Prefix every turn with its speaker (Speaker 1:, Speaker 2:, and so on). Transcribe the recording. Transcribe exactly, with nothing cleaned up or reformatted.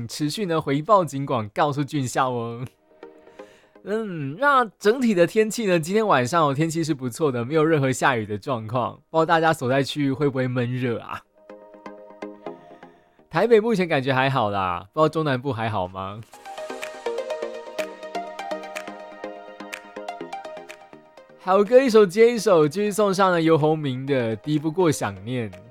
Speaker 1: 请持续呢回报警广，告诉俊孝哦。嗯，那整体的天气呢？今天晚上哦，天气是不错的，没有任何下雨的状况。不知道大家所在区域会不会闷热啊？台北目前感觉还好啦，不知道中南部还好吗？好歌一首接一首，继续送上了游鸿明的《敌不过想念》。